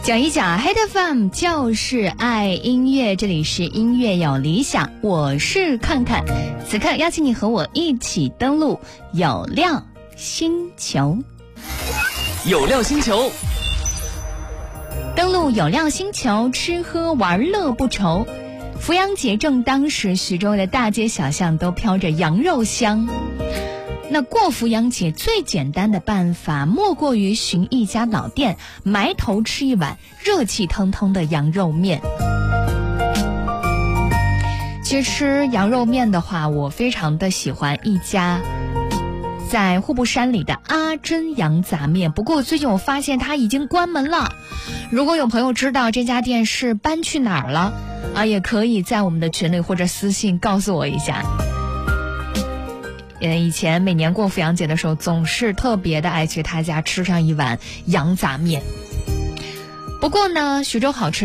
讲一讲 Hit FM 就是爱音乐，这里是音乐有理想，我是看看。此刻邀请你和我一起登录有料星球。 有料星球， 登录有料星球，吃喝玩乐不愁。扶阳节正当时，徐州的大街小巷都飘着羊肉香。那过扶阳节最简单的办法，莫过于寻一家老店，埋头吃一碗热气腾腾的羊肉面。其实吃羊肉面的话，我非常的喜欢一家在户部山里的阿珍羊杂面，不过最近我发现它已经关门了。如果有朋友知道这家店是搬去哪儿了也可以在我们的群里或者私信告诉我一下。以前每年过扶阳节的时候，总是特别的爱去他家吃上一碗羊杂面。不过呢，徐州好吃